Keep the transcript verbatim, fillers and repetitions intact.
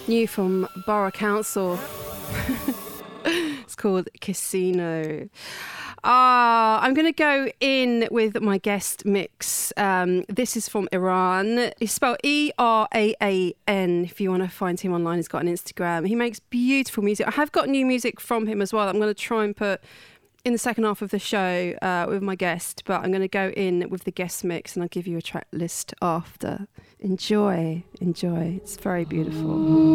New from Borough Council. It's called Casino. Ah, I'm going to go in with my guest mix. Um, this is from Iran. It's spelled E R A A N. If you want to find him online, he's got an Instagram. He makes beautiful music. I have got new music from him as well. I'm going to try and put in the second half of the show uh, with my guest, but I'm going to go in with the guest mix and I'll give you a track list after. Enjoy, enjoy. It's very beautiful.